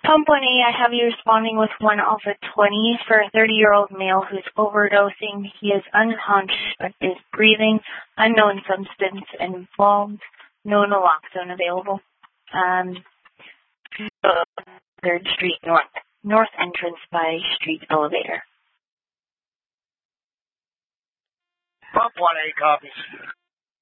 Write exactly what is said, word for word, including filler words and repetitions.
Pump one A, I have you responding with one Alpha twenty for a thirty-year-old male who's overdosing. He is unconscious but is breathing. Unknown substance involved. No naloxone available. Um, third Street North. North entrance by street elevator. Pump one A copies.